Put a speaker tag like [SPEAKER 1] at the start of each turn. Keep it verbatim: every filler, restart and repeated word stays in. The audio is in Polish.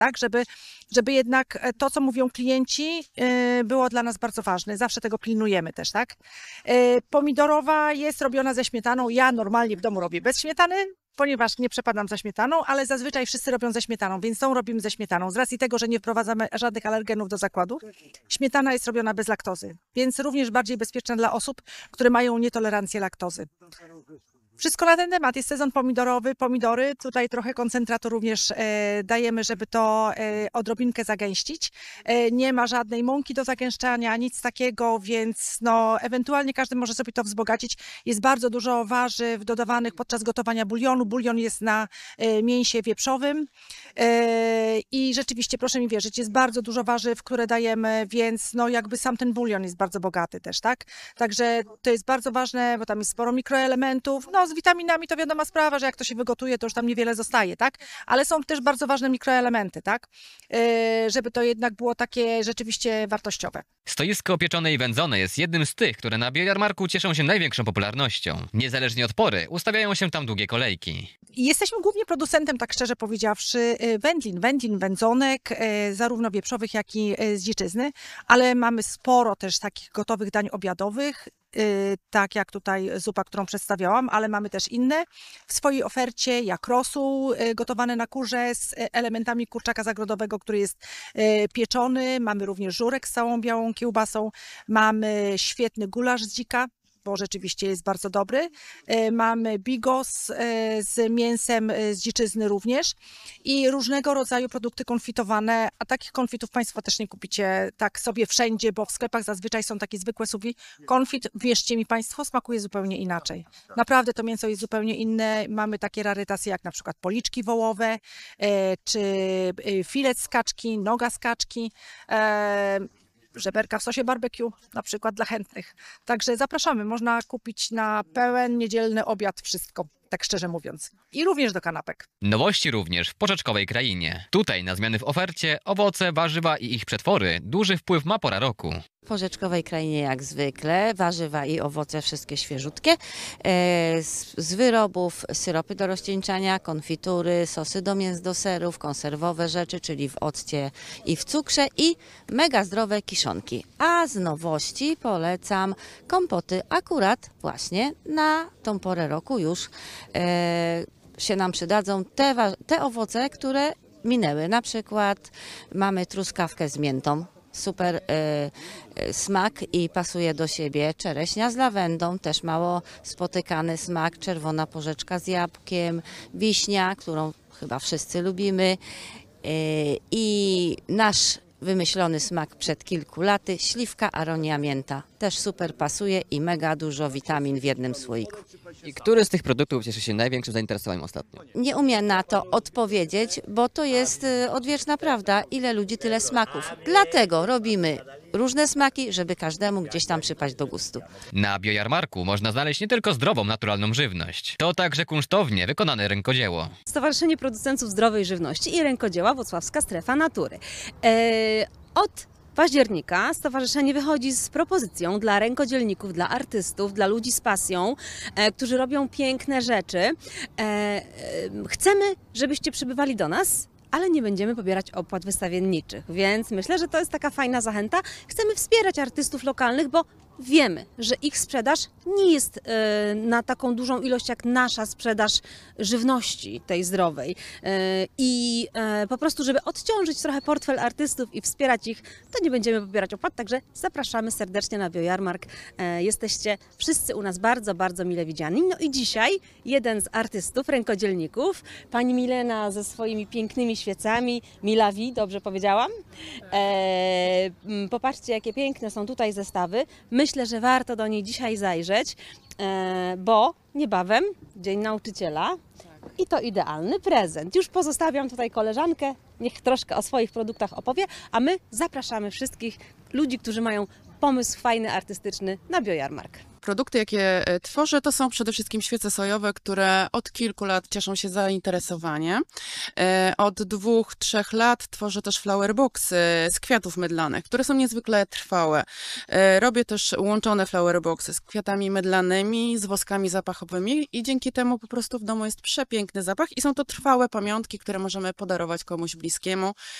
[SPEAKER 1] tak, żeby, żeby jednak to, co mówią klienci, było dla nas bardzo ważne. Zawsze tego pilnujemy też, tak. Pomidorowa jest robiona ze śmietaną. Ja normalnie w domu robię bez śmietany, ponieważ nie przepadam za śmietaną, ale zazwyczaj wszyscy robią ze śmietaną, więc tą robimy ze śmietaną. Z racji tego, że nie wprowadzamy żadnych alergenów do zakładu, śmietana jest robiona bez laktozy, więc również bardziej bezpieczna dla osób, które mają nietolerancję laktozy. Wszystko na ten temat. Jest sezon pomidorowy, pomidory. Tutaj trochę koncentratu również e, dajemy, żeby to e, odrobinkę zagęścić. E, nie ma żadnej mąki do zagęszczania, nic takiego, więc no, ewentualnie każdy może sobie to wzbogacić. Jest bardzo dużo warzyw dodawanych podczas gotowania bulionu. Bulion jest na e, mięsie wieprzowym e, i rzeczywiście, proszę mi wierzyć, jest bardzo dużo warzyw, które dajemy, więc no, jakby sam ten bulion jest bardzo bogaty też, tak? Także to jest bardzo ważne, bo tam jest sporo mikroelementów. No, z witaminami to wiadoma sprawa, że jak to się wygotuje, to już tam niewiele zostaje, tak? Ale są też bardzo ważne mikroelementy, tak? Yy, żeby to jednak było takie rzeczywiście wartościowe.
[SPEAKER 2] Stoisko pieczone i wędzone jest jednym z tych, które na biojarmarku cieszą się największą popularnością. Niezależnie od pory ustawiają się tam długie kolejki.
[SPEAKER 1] Jesteśmy głównie producentem, tak szczerze powiedziawszy, wędlin, wędlin, wędzonek, zarówno wieprzowych, jak i z dziczyzny, ale mamy sporo też takich gotowych dań obiadowych, tak jak tutaj zupa, którą przedstawiałam, ale mamy też inne w swojej ofercie, jak rosół gotowany na kurze z elementami kurczaka zagrodowego, który jest pieczony. Mamy również żurek z całą białą kiełbasą. Mamy świetny gulasz z dzika, bo rzeczywiście jest bardzo dobry. Mamy bigos z mięsem z dziczyzny również i różnego rodzaju produkty konfitowane, a takich konfitów Państwo też nie kupicie tak sobie wszędzie, bo w sklepach zazwyczaj są takie zwykłe suwi. Konfit, wierzcie mi Państwo, smakuje zupełnie inaczej. Naprawdę to mięso jest zupełnie inne. Mamy takie rarytasy jak na przykład policzki wołowe, czy filet z kaczki, noga z kaczki, żeberka w sosie barbecue, na przykład dla chętnych. Także zapraszamy, można kupić na pełen niedzielny obiad wszystko, tak szczerze mówiąc. I również do kanapek.
[SPEAKER 2] Nowości również w porzeczkowej krainie. Tutaj na zmiany w ofercie owoce, warzywa i ich przetwory duży wpływ ma pora roku.
[SPEAKER 3] W porzeczkowej krainie jak zwykle, warzywa i owoce wszystkie świeżutkie, e, z, z wyrobów syropy do rozcieńczania, konfitury, sosy do mięs, do serów, konserwowe rzeczy, czyli w occie i w cukrze i mega zdrowe kiszonki. A z nowości polecam kompoty akurat właśnie na tą porę roku już e, się nam przydadzą te, te owoce, które minęły. Na przykład mamy truskawkę z miętą. Super y, y, smak i pasuje do siebie. Czereśnia z lawendą, też mało spotykany smak. Czerwona porzeczka z jabłkiem, wiśnia, którą chyba wszyscy lubimy. Y, I nasz wymyślony smak przed kilku laty, śliwka aronia mięta. Też super pasuje i mega dużo witamin w jednym słoiku.
[SPEAKER 4] I który z tych produktów cieszy się największym zainteresowaniem ostatnio?
[SPEAKER 3] Nie umiem na to odpowiedzieć, bo to jest odwieczna prawda. Ile ludzi, tyle smaków. Dlatego robimy różne smaki, żeby każdemu gdzieś tam przypaść do gustu.
[SPEAKER 2] Na biojarmarku można znaleźć nie tylko zdrową, naturalną żywność. To także kunsztownie wykonane rękodzieło.
[SPEAKER 5] Stowarzyszenie Producentów Zdrowej Żywności i Rękodzieła Włocławska Strefa Natury. Eee, od października stowarzyszenie wychodzi z propozycją dla rękodzielników, dla artystów, dla ludzi z pasją, e, którzy robią piękne rzeczy. E, e, chcemy, żebyście przybywali do nas, ale nie będziemy pobierać opłat wystawienniczych, więc myślę, że to jest taka fajna zachęta. Chcemy wspierać artystów lokalnych, bo wiemy, że ich sprzedaż nie jest y, na taką dużą ilość jak nasza sprzedaż żywności tej zdrowej. Y, I y, po prostu, żeby odciążyć trochę portfel artystów i wspierać ich, to nie będziemy pobierać opłat, także zapraszamy serdecznie na biojarmark. Y, jesteście wszyscy u nas bardzo, bardzo mile widziani. No i dzisiaj jeden z artystów, rękodzielników, pani Milena ze swoimi pięknymi świecami, Milawi, dobrze powiedziałam? Y, popatrzcie, jakie piękne są tutaj zestawy. Myślę, że warto do niej dzisiaj zajrzeć, bo niebawem Dzień Nauczyciela i to idealny prezent. Już pozostawiam tutaj koleżankę, niech troszkę o swoich produktach opowie, a my zapraszamy wszystkich ludzi, którzy mają pomysł fajny, artystyczny na biojarmark.
[SPEAKER 6] Produkty, jakie e, tworzę, to są przede wszystkim świece sojowe, które od kilku lat cieszą się zainteresowaniem. E, Od dwóch, trzech lat tworzę też flowerboxy z kwiatów mydlanych, które są niezwykle trwałe. E, Robię też łączone flowerboxy z kwiatami mydlanymi, z woskami zapachowymi i dzięki temu po prostu w domu jest przepiękny zapach i są to trwałe pamiątki, które możemy podarować komuś bliskiemu.